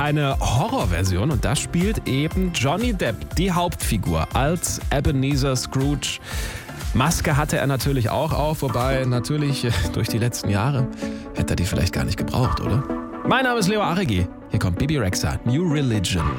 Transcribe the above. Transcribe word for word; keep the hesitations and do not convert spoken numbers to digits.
eine Horrorversion und da spielt eben Johnny Depp die Hauptfigur als Ebenezer Scrooge. Maske hatte er natürlich auch auf, wobei natürlich durch die letzten Jahre hätte er die vielleicht gar nicht gebraucht, oder? Mein Name ist Leo Aregi. Hier kommt Bibi Rexha, New Religion.